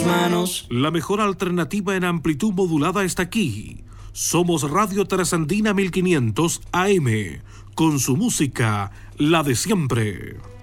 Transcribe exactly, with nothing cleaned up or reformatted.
Manos. La mejor alternativa en amplitud modulada está aquí. Somos Radio Trasandina mil quinientos A M, con su música, la de siempre.